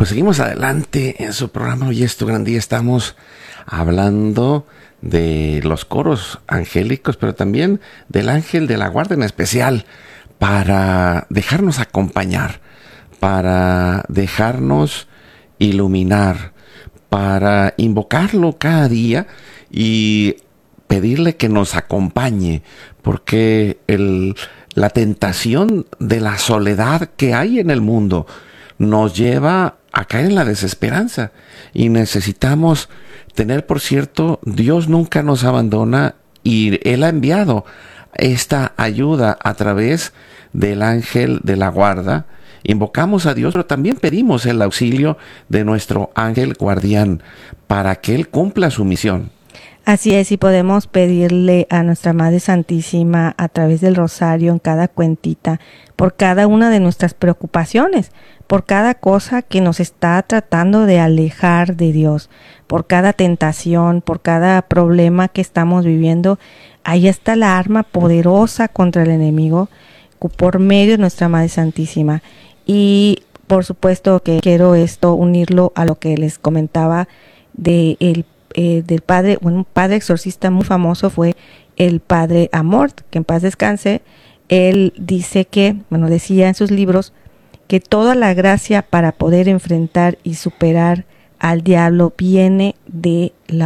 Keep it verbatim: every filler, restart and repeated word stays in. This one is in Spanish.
Pues seguimos adelante en su programa Hoy es tu gran día. Estamos hablando de los coros angélicos, pero también del ángel de la guarda en especial, para dejarnos acompañar, para dejarnos iluminar, para invocarlo cada día y pedirle que nos acompañe, porque el, la tentación de la soledad que hay en el mundo nos lleva a caer en la desesperanza y necesitamos tener por cierto, Dios nunca nos abandona y Él ha enviado esta ayuda a través del ángel de la guarda. Invocamos a Dios, pero también pedimos el auxilio de nuestro ángel guardián para que Él cumpla su misión. Así es, y podemos pedirle a nuestra Madre Santísima a través del rosario en cada cuentita, por cada una de nuestras preocupaciones, por cada cosa que nos está tratando de alejar de Dios, por cada tentación, por cada problema que estamos viviendo. Ahí está la arma poderosa contra el enemigo por medio de nuestra Madre Santísima. Y por supuesto que quiero esto unirlo a lo que les comentaba de el Eh, del padre, bueno, un padre exorcista muy famoso fue el padre Amort, que en paz descanse. Él dice que, bueno, decía en sus libros que toda la gracia para poder enfrentar y superar al diablo viene de la